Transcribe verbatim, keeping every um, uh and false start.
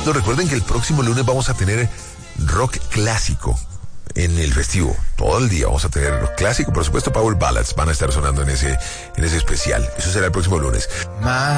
momento, recuerden que el próximo lunes vamos a tener rock clásico en el festivo. Todo el día vamos a tener rock clásico, por supuesto, Power Ballads van a estar sonando en ese, en ese especial. Eso será el próximo lunes.